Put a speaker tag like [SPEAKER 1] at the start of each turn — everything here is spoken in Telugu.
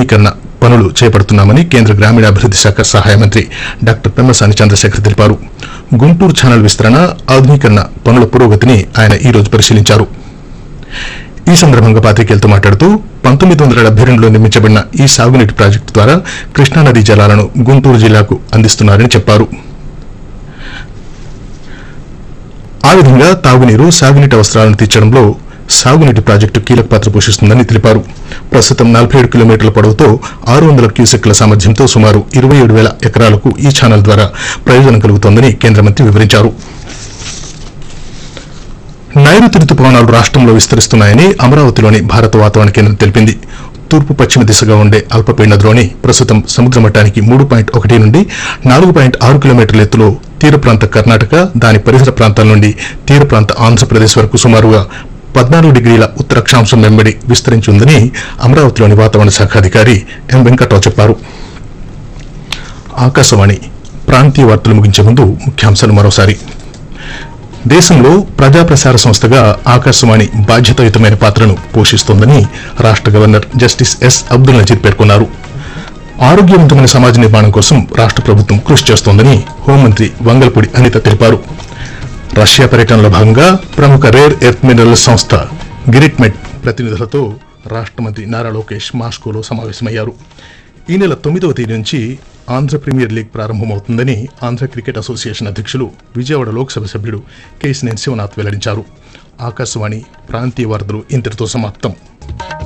[SPEAKER 1] ఆధునీకరణ పనులు చేపడుతున్నామని కేంద్ర గ్రామీణాభివృద్ది శాఖ సహాయ మంత్రి డాక్టర్ పెమ్మసాని చంద్రశేఖర్ తెలిపారు. గుంటూరు ఛానల్ విస్తరణ, ఆధునీకరణ పనుల పురోగతిని ఆయన ఈ రోజు పరిశీలించారు. ఈ సందర్భంగా పాత్రికేయులతో మాట్లాడుతూ 1972లో నిర్మించబడిన ఈ సాగునీటి ప్రాజెక్టు ద్వారా కృష్ణానదీ జలాలను గుంటూరు జిల్లాకు అందిస్తున్నారని చెప్పారు. ఆ విధంగా తాగునీరు, సాగునీటి అవసరాలను తీర్చడంలో సాగునీటి ప్రాజెక్టు కీలక పాత్ర పోషిస్తుందని తెలిపారు. ప్రస్తుతం 47 కిలోమీటర్ల పొడవుతో 600 క్యూసెక్ల సామర్థ్యంతో సుమారు 27,000 ఎకరాలకు ఈ ఛానల్ ద్వారా ప్రయోజనం కలుగుతోందని కేంద్ర మంత్రి వివరించారు. నైరుతి రుతుపవనాలు రాష్టంలో విస్తరిస్తున్నాయని అమరావతిలోని భారత వాతావరణ కేంద్రం తెలిపింది. తూర్పు పశ్చిమ దిశగా ఉండే అల్పపీడన ద్రోణి ప్రస్తుతం సముద్ర మట్టానికి 3.1 నుండి 4.6 కిలోమీటర్ల ఎత్తులో తీర ప్రాంత కర్ణాటక, దాని పరిసర ప్రాంతాల నుండి తీర ప్రాంత ఆంధ్రప్రదేశ్ వరకు సుమారుగా 14 డిగ్రీల ఉత్తర అక్షాంశం వెంబడి విస్తరించి ఉందని అమరావతిలోని వాతావరణ శాఖ అధికారి ఎం వెంకట్రావు చెప్పారు. ఆకాశవాణి ప్రాంతీయ వార్తలు ముగించే ముందు ముఖ్యాంశాలు మరోసారి. దేశంలో ప్రజా ప్రసార సంస్థగా ఆకాశవాణి బాధ్యతాయుతమైన పాత్రను పోషిస్తోందని రాష్ట governor justice yes Abdul Nazir పేర్కొన్నారు. ఆరోగ్యవంతమైన సమాజ నిర్మాణం కోసం రాష్ట ప్రభుత్వం కృషి చేస్తోందని హోంమంత్రి వంగల్పూడి అనిత తెలిపారు. రష్యా పర్యటనలో భాగంగా ప్రముఖ రేర్ ఎర్త్ మినరల్స్ సంస్థ గిరిట్మెట్ ప్రతినిధులతో రాష్ట మంత్రి నారా లోకేష్ మాస్కోలో సమావేశమయ్యారు. ఈ నెల 9వ తేదీ నుంచి ఆంధ్ర ప్రీమియర్ లీగ్ ప్రారంభమవుతుందని ఆంధ్ర క్రికెట్ అసోసియేషన్ అధ్యక్షులు, విజయవాడ లోక్సభ సభ్యుడు కేశినేని శివనాథ్ వెల్లడించారు. ఆకాశవాణి ప్రాంతీయ వార్తలు ఇంతటితో సమాప్తం.